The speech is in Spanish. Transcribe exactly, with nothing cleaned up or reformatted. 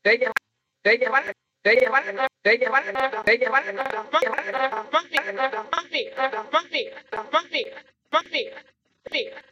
te llevan, te llevan, te llevan, te llevan, te llevan, Buffy, Buffy, Buffy, Buffy, Buffy, Buffy, Buffy.